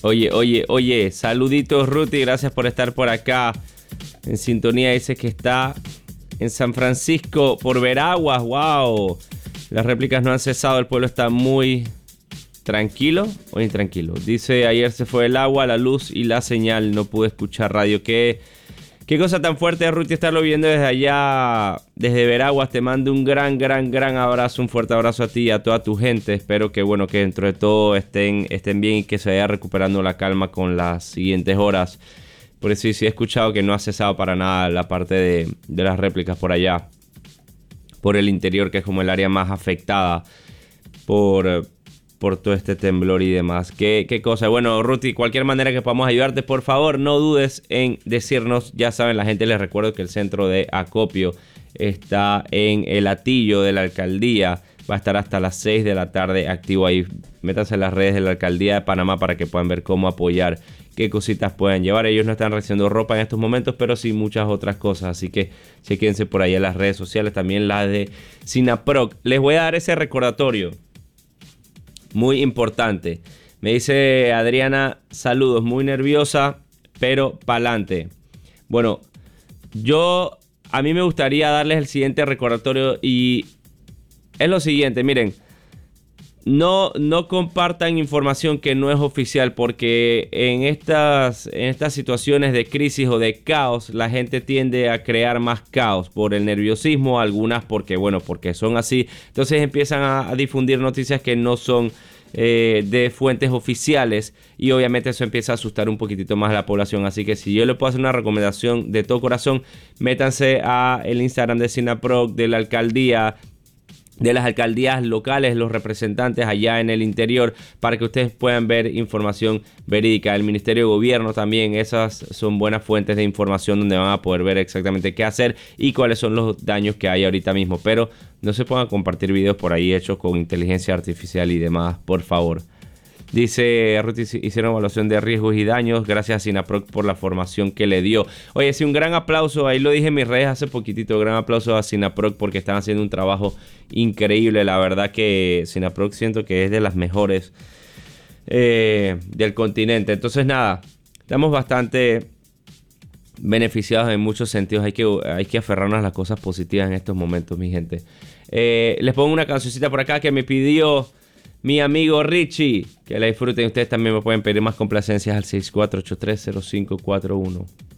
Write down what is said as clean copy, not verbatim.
Oye, saluditos Ruti, gracias por estar por acá en sintonía. Dice que está en San Francisco por Veraguas, wow. Las réplicas no han cesado, el pueblo está muy tranquilo o intranquilo. Dice, ayer se fue el agua, la luz y la señal, no pude escuchar radio. Qué cosa tan fuerte, Ruti, estarlo viendo desde allá, desde Veraguas. Te mando un gran abrazo, un fuerte abrazo a ti y a toda tu gente. Espero que, bueno, que dentro de todo estén bien y que se vaya recuperando la calma con las siguientes horas. Por eso sí he escuchado que no ha cesado para nada la parte de las réplicas por allá, por el interior, que es como el área más afectada por todo este temblor y demás. ¿Qué cosa? Bueno, Ruti, cualquier manera que podamos ayudarte, por favor, no dudes en decirnos. Ya saben, la gente, les recuerdo que el centro de acopio está en el Hatillo de la alcaldía. Va a estar hasta las 6 de la tarde activo ahí. Métanse en las redes de la alcaldía de Panamá para que puedan ver cómo apoyar, qué cositas pueden llevar. Ellos no están recibiendo ropa en estos momentos, pero sí muchas otras cosas. Así que chequense por ahí en las redes sociales, también la de Sinaproc. Les voy a dar ese recordatorio muy importante. Me dice Adriana, saludos, muy nerviosa, pero pa'lante. Bueno, a mí me gustaría darles el siguiente recordatorio y es lo siguiente, miren. No compartan información que no es oficial, porque en estas situaciones de crisis o de caos, la gente tiende a crear más caos por el nerviosismo, algunas porque son así. Entonces empiezan a difundir noticias que no son de fuentes oficiales y obviamente eso empieza a asustar un poquitito más a la población. Así que si yo le puedo hacer una recomendación de todo corazón, métanse a el Instagram de Sinaproc, de la alcaldía, de las alcaldías locales, los representantes allá en el interior, para que ustedes puedan ver información verídica. El Ministerio de Gobierno también, esas son buenas fuentes de información donde van a poder ver exactamente qué hacer y cuáles son los daños que hay ahorita mismo. Pero no se pongan a compartir videos por ahí hechos con inteligencia artificial y demás, por favor. Dice Ruth, hicieron evaluación de riesgos y daños. Gracias a Sinaproc por la formación que le dio. Oye, sí, un gran aplauso. Ahí lo dije en mis redes hace poquitito. Gran aplauso a Sinaproc porque están haciendo un trabajo increíble. La verdad que Sinaproc siento que es de las mejores del continente. Entonces nada, estamos bastante beneficiados en muchos sentidos. Hay que aferrarnos a las cosas positivas en estos momentos, mi gente. Les pongo una cancioncita por acá que me pidió mi amigo Richie, que la disfruten. Ustedes también me pueden pedir más complacencias al 64830541.